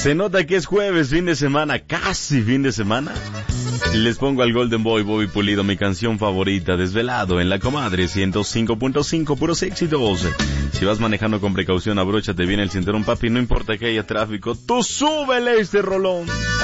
Se nota que es jueves, fin de semana, casi fin de semana. Les pongo al Golden Boy, Bobby Pulido, mi canción favorita, Desvelado, en La Comadre 105.5, puros éxitos. Si vas manejando con precaución, abróchate bien el cinturón, papi, no importa que haya tráfico, tú súbele este rolón.